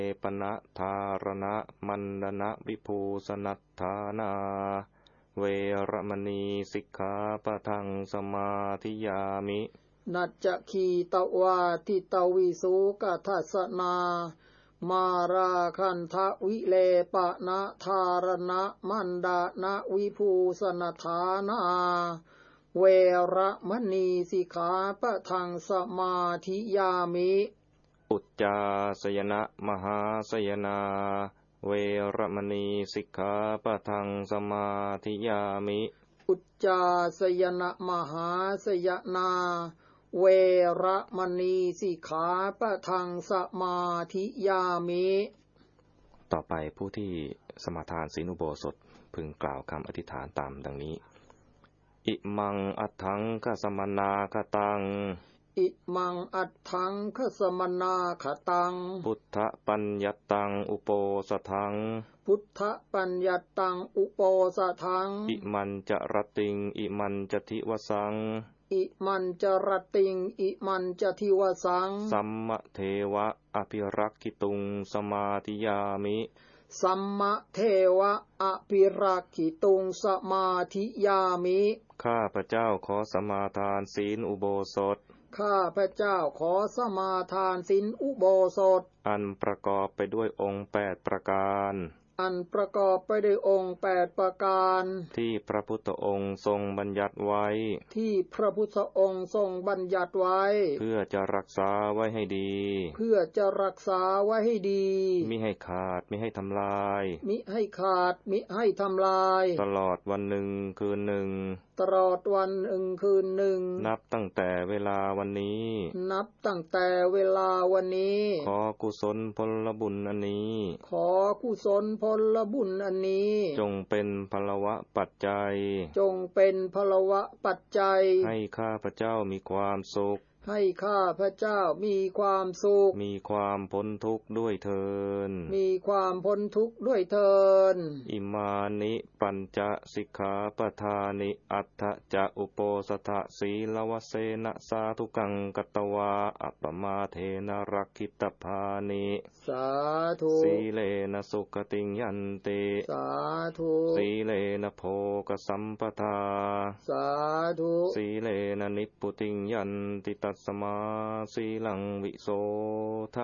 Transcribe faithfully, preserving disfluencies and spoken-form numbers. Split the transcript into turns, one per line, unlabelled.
ปนะธารณะมันดนะวิภูสนัฏฐานาเวรมณีสิกขาปะทังสมาธิยามิ
นัจจคีตวาทิตวิสุกทัสสนามาราคันทะวิเลปะนะธารณะมันดานะวิภูสนัฏฐานาเวระมณีสิกขาปะทังสมาธิยามิ
อุจจาสยนะมหาสยนาเวรมณีสิกขาปะทังสมาธิยามิ
อุจจาสยนะมหาสยนาเวระมณีสิกขาปะทังสมาธิยามิ
ต่อไปผู้ที่สมาทานศีลอุโบสถพึงกล่าวคำอธิษฐานตามดังนี้อิมังอัตถังคสมนาคตัง
อิมังอัตถังคสมนาคตัง
พุทธปัญญตังอุโปสถัง
พุทธปัญญตังอุโปสถัง
อิมันจะรติงอิมันจะทิวสัง
อิมันจรติงอิมันจทิวสัง
สัมมะเทวะอภิรักขิตุงสมาธิยามิ
สัมมะเทวะอภิรักขิตุงสมาธิยามิ
ข้าพระเจ้าขอสมาทานศีลอุโบสถ
ข้าพระเจ้าขอสมาทานศีลอุโบสถ
อันประกอบไปด้วยองค์แปดประการ
อันประกอบไปด้วยองค์แปดประการ
ที่พระพุทธองค์ทรงบัญญัติไว้
ที่พระพุทธองค์ทรงบัญญัติไว้
เพื่อจะรักษาไว้ให้ดี
เพื่อจะรักษาไว้ให้ดี
มิให้ขาดมิให้ทำลาย
มิให้ขาดมิให้ทำลาย
ตลอดวันหนึ่งคืนหนึ่ง
ตลอดวันหนึ่งคืนหนึ่ง
นับตั้งแต่เวลาวันนี้
นับตั้งแต่เวลาวันนี้
ขอกุศลผลบุญอันนี้
ขอกุศลผลบุญอันนี้
จงเป็นพลวะปัจจัย
จงเป็นพลวะปัจจัย
ให้ข้าพเจ้ามีความสุข
ให้ข้าพระเจ้ามีความสุข
มีความพ้นทุกข์ด้วยเถิด
มีความพ้นทุกข์ด้วยเถิด
อิมานิปัญจสิกขาปทานิอัตถจะอุโปสถสีลวเสนะสาธุกังกัตตวาอัปปมาเทนะรักขิตภานิ
สาธุ
สีเลนะสุขติยันติ
สาธุ
สีเลนะโภคสัมปทา
สาธุ
สีเลนะนิพพุติยันติตัสสมาสีลังวิโสทะ